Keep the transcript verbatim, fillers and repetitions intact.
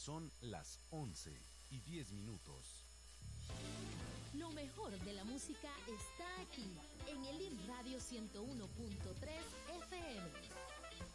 Son las once y diez minutos. Lo mejor de la música está aquí, en el I M Radio ciento uno punto tres